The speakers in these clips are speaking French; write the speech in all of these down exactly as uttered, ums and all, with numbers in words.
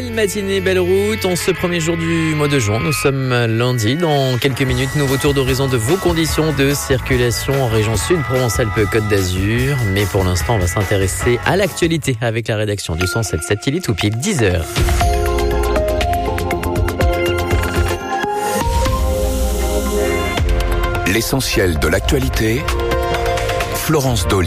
Belle matinée, belle route. En ce premier jour du mois de juin, nous sommes lundi. Dans quelques minutes, nouveau tour d'horizon de vos conditions de circulation en région sud, Provence-Alpes-Côte d'Azur. Mais pour l'instant, on va s'intéresser à l'actualité avec la rédaction du cent sept virgule sept. Il est tout pile dix heures. L'essentiel de l'actualité, Florence Dolly.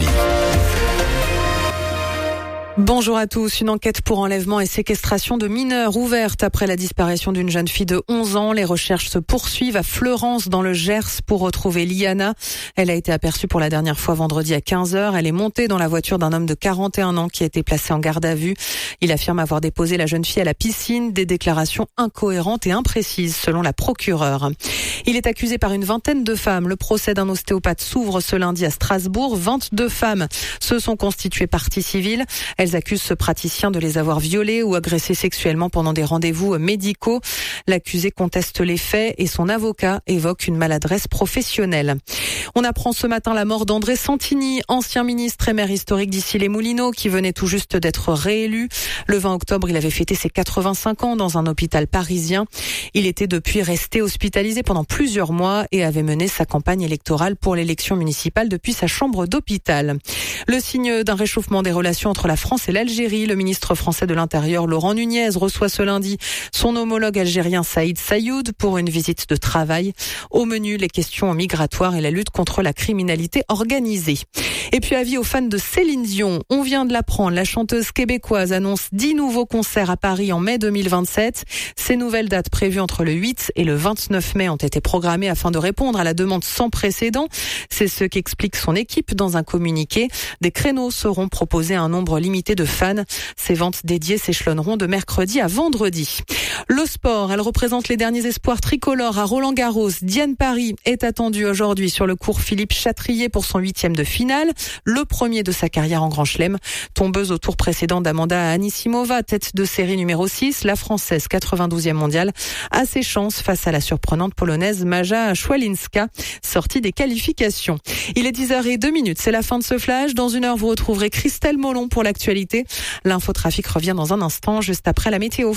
Bonjour à tous. Une enquête pour enlèvement et séquestration de mineurs ouverte après la disparition d'une jeune fille de onze ans. Les recherches se poursuivent à Fleurance dans le Gers pour retrouver Liana. Elle a été aperçue pour la dernière fois vendredi à quinze heures. Elle est montée dans la voiture d'un homme de quarante et un ans qui a été placé en garde à vue. Il affirme avoir déposé la jeune fille à la piscine. Des déclarations incohérentes et imprécises selon la procureure. Il est accusé par une vingtaine de femmes. Le procès d'un ostéopathe s'ouvre ce lundi à Strasbourg. vingt-deux femmes se sont constituées partie civile. Elles accusent ce praticien de les avoir violées ou agressées sexuellement pendant des rendez-vous médicaux. L'accusé conteste les faits et son avocat évoque une maladresse professionnelle. On apprend ce matin la mort d'André Santini, ancien ministre et maire historique d'Issy-les-Moulineaux, qui venait tout juste d'être réélu. Le vingt octobre, il avait fêté ses quatre-vingt-cinq ans dans un hôpital parisien. Il était depuis resté hospitalisé pendant plusieurs mois et avait mené sa campagne électorale pour l'élection municipale depuis sa chambre d'hôpital. Le signe d'un réchauffement des relations entre la France et l'Algérie. Le ministre français de l'Intérieur, Laurent Nunez, reçoit ce lundi son homologue algérien Saïd Sayoud pour une visite de travail. Au menu, les questions migratoires et la lutte contre la criminalité organisée. Et puis avis aux fans de Céline Dion. On vient de l'apprendre, la chanteuse québécoise annonce dix nouveaux concerts à Paris en mai deux mille vingt-sept. Ces nouvelles dates prévues entre le huit et le vingt-neuf mai ont été programmées afin de répondre à la demande sans précédent. C'est ce qu'explique son équipe dans un communiqué. Des créneaux seront proposés à un nombre limité de fans. Ces ventes dédiées s'échelonneront de mercredi à vendredi. Le sport, elle représente les derniers espoirs tricolores à Roland-Garros. Diane Paris est attendue aujourd'hui sur le court Philippe Chatrier pour son huitième de finale, le premier de sa carrière en Grand Chelem. Tombeuse au tour précédent d'Amanda Anisimova, tête de série numéro six, la Française quatre-vingt-douzième mondiale a ses chances face à la surprenante polonaise Maja Szwalinska, sortie des qualifications. Il est dix heures zéro deux, c'est la fin de ce flash. Dans une heure, vous retrouverez Christelle Molon pour l'actualité. L'infotrafic revient dans un instant, juste après la météo.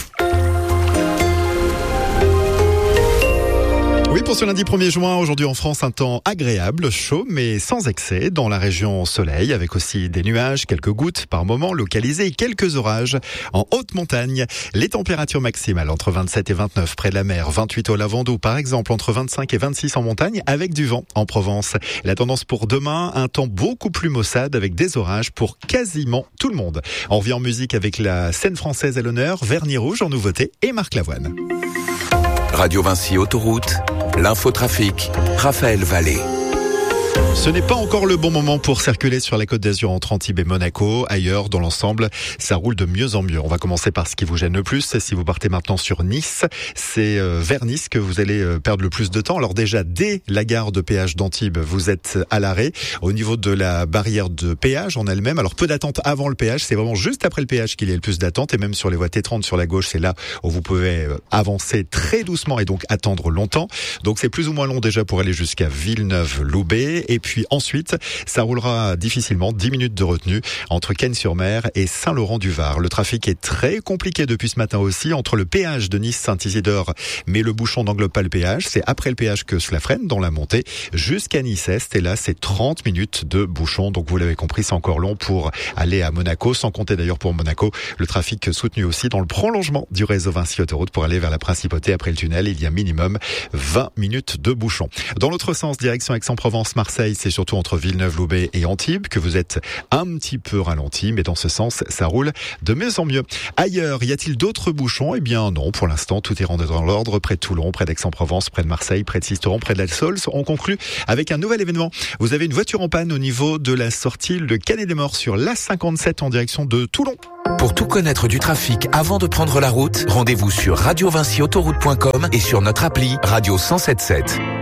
Oui, pour ce lundi premier juin, aujourd'hui en France, un temps agréable, chaud, mais sans excès. Dans la région soleil, avec aussi des nuages, quelques gouttes par moment localisées et quelques orages. En haute montagne, les températures maximales entre vingt-sept et vingt-neuf près de la mer, vingt-huit au Lavandou par exemple, entre vingt-cinq et vingt-six en montagne, avec du vent en Provence. La tendance pour demain, un temps beaucoup plus maussade avec des orages pour quasiment tout le monde. On revient en musique avec la scène française à l'honneur, Vernis Rouge en nouveauté et Marc Lavoine. Radio Vinci Autoroute, l'infotrafic, Raphaël Vallée. Ce n'est pas encore le bon moment pour circuler sur la Côte d'Azur entre Antibes et Monaco. Ailleurs, dans l'ensemble, ça roule de mieux en mieux. On va commencer par ce qui vous gêne le plus. Si vous partez maintenant sur Nice, c'est vers Nice que vous allez perdre le plus de temps. Alors déjà, dès la gare de péage d'Antibes, vous êtes à l'arrêt. Au niveau de la barrière de péage en elle-même, alors peu d'attente avant le péage. C'est vraiment juste après le péage qu'il y a le plus d'attente. Et même sur les voies T trente sur la gauche, c'est là où vous pouvez avancer très doucement et donc attendre longtemps. Donc c'est plus ou moins long déjà pour aller jusqu'à Villeneuve-Loubet. Et puis ensuite, ça roulera difficilement, dix minutes de retenue entre Cannes-sur-Mer et Saint-Laurent-du-Var. Le trafic est très compliqué depuis ce matin aussi entre le péage de Nice-Saint-Isidore, mais le bouchon n'englobe pas le péage. C'est après le péage que cela freine dans la montée jusqu'à Nice-Est. Et là, c'est trente minutes de bouchon. Donc vous l'avez compris, c'est encore long pour aller à Monaco. Sans compter d'ailleurs pour Monaco, le trafic soutenu aussi dans le prolongement du réseau Vinci Autoroute pour aller vers la Principauté après le tunnel. Il y a minimum vingt minutes de bouchon. Dans l'autre sens, direction Aix-en-Provence, Marseille, c'est surtout entre Villeneuve-Loubet et Antibes que vous êtes un petit peu ralenti, mais dans ce sens, ça roule de mieux en mieux. Ailleurs, y a-t-il d'autres bouchons ? Eh bien non, pour l'instant, tout est rendu dans l'ordre, près de Toulon, près d'Aix-en-Provence, près de Marseille, près de Sisteron, près de la Sols. On conclut avec un nouvel événement. Vous avez une voiture en panne au niveau de la sortie de Canet-des-Morts sur l'A cinquante-sept en direction de Toulon. Pour tout connaître du trafic avant de prendre la route, rendez-vous sur radio vinci autoroute point com et sur notre appli Radio cent sept virgule sept.